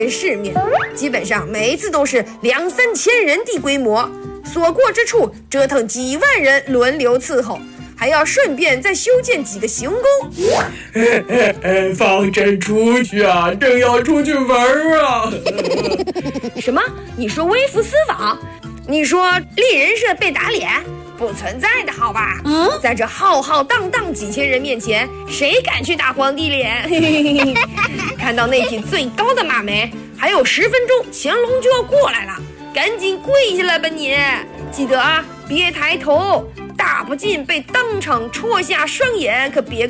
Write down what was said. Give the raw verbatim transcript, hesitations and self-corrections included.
世面，基本上每一次都是两三千人的规模，所过之处折腾几万人轮流伺候，还要顺便再修建几个行宫。 方阵出去啊，正要出去玩啊！ 什么？你说微服私访？你说立人设被打脸？不存在的好吧？嗯，在这浩浩荡荡几千人面前，谁敢去打皇帝脸？看到那匹最高的马没？还有十分钟，乾隆就要过来了，赶紧跪下来吧你！记得啊，别抬头，大不敬被当场戳下双眼，可别。